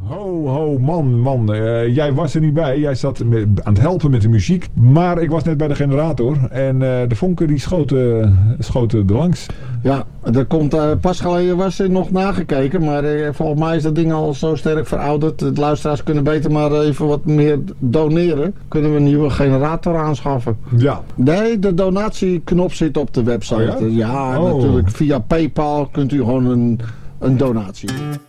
Ho, man. Jij was er niet bij. Jij zat aan het helpen met de muziek. Maar ik was net bij de generator. En de vonken die schoten er langs. Ja, er komt, pas geleden was er nog nagekeken. Maar volgens mij is dat ding al zo sterk verouderd. De luisteraars kunnen beter maar even wat meer doneren. Kunnen we een nieuwe generator aanschaffen. Ja. Nee, de donatieknop zit op de website. Oh ja? Ja, natuurlijk. Via PayPal kunt u gewoon een donatie doen.